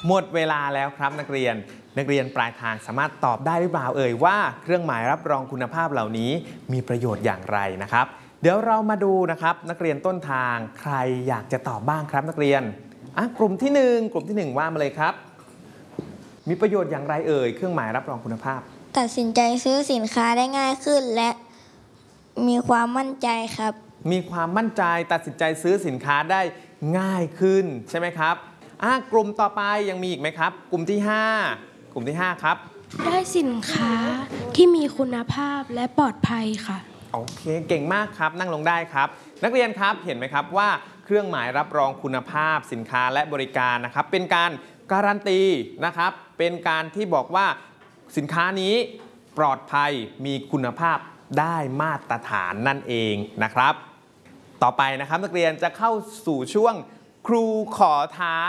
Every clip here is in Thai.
หมดเวลาแล้วครับนักเรียนปลายทางสามารถตอบได้หรือเปล่าเอ่ยว่าเครื่องหมายรับรองคุณภาพเหล่านี้มีประโยชน์อย่างไรนะครับเดี๋ยวเรามาดูนะครับนักเรียนต้นทางใครอยากจะตอบบ้างครับนักเรียนกลุ่มที่1ว่ามาเลยครับมีประโยชน์อย่างไรเอ่ยเครื่องหมายรับรองคุณภาพตัดสินใจซื้อสินค้าได้ง่ายขึ้นและมีความมั่นใจครับมีความมั่นใจตัดสินใจซื้อสินค้าได้ง่ายขึ้นใช่ไหมครับกลุ่มต่อไปยังมีอีกไหมครับกลุ่มที่5ครับได้สินค้าที่มีคุณภาพและปลอดภัยค่ะโอเคเก่งมากครับนั่งลงได้ครับนักเรียนครับเห็นไหมครับว่าเครื่องหมายรับรองคุณภาพสินค้าและบริการนะครับเป็นการการันตีนะครับเป็นการที่บอกว่าสินค้านี้ปลอดภัยมีคุณภาพได้มาตรฐานนั่นเองนะครับต่อไปนะครับนักเรียนจะเข้าสู่ช่วงครูขอท้า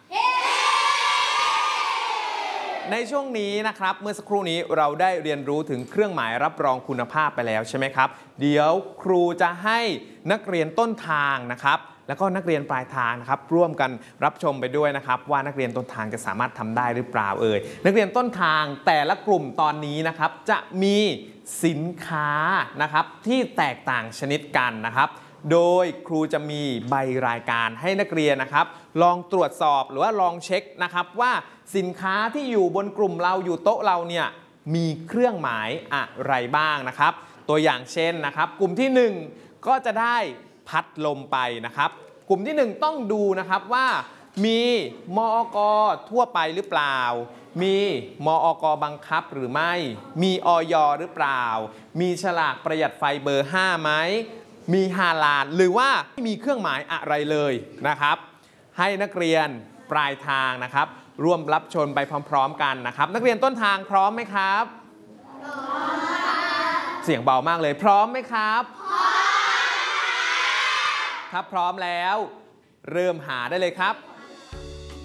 ในช่วงนี้นะครับเมื่อสักครู่นี้เราได้เรียนรู้ถึงเครื่องหมายรับรองคุณภาพไปแล้วใช่ไหมครับเดี๋ยวครูจะให้นักเรียนต้นทางนะครับแล้วก็นักเรียนปลายทางนะครับร่วมกันรับชมไปด้วยนะครับว่านักเรียนต้นทางจะสามารถทำได้หรือเปล่าเอ่ยนักเรียนต้นทางแต่ละกลุ่มตอนนี้นะครับจะมีสินค้านะครับที่แตกต่างชนิดกันนะครับโดยครูจะมีใบรายการให้นักเรียนนะครับลองตรวจสอบหรือว่าลองเช็คนะครับว่าสินค้าที่อยู่บนกลุ่มเราอยู่โต๊ะเราเนี่ยมีเครื่องหมายอะไรบ้างนะครับตัวอย่างเช่นนะครับกลุ่มที่1ก็จะได้พัดลมไปนะครับกลุ่มที่1ต้องดูนะครับว่ามีมอก.ทั่วไปหรือเปล่ามีมอก.บังคับหรือไม่มีอย.หรือเปล่ามีฉลากประหยัดไฟเบอร์5ไหมมีฮาลาลหรือว่าไม่มีเครื่องหมายอะไรเลยนะครับให้นักเรียนปลายทางนะครับร่วมรับชมไปพร้อมๆกันนะครับนักเรียนต้นทางพร้อมไหมครับพร้อมเสียงเบามากเลยพร้อมไหมครับพร้อมถ้าพร้อมแล้วเริ่มหาได้เลยครับ